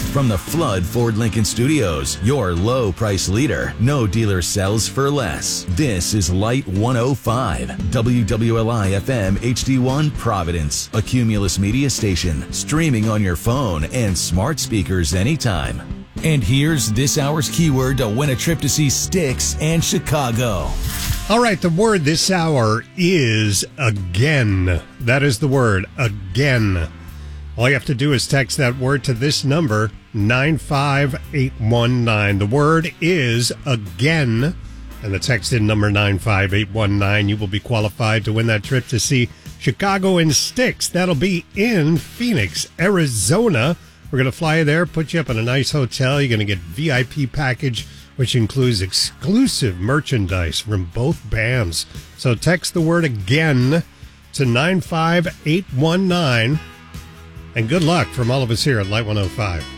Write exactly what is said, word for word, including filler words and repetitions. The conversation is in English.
From the Flood Ford Lincoln Studios, your low price leader. No dealer sells for less. This is Light one oh five, W W L I F M H D one Providence, a Cumulus media station, streaming on your phone and smart speakers anytime. And here's this hour's keyword to win a trip to see Styx and Chicago. All right, the word this hour is again. That is the word, again. All you have to do is text that word to this number, nine five eight one nine. The word is again, and the text in number nine five eight one nine. You will be qualified to win that trip to see Chicago and Styx. That'll be in Phoenix, Arizona. We're going to fly you there, put you up in a nice hotel. You're going to get V I P package, which includes exclusive merchandise from both bands. So text the word again to nine five eight one nine. And good luck from all of us here at Light one oh five.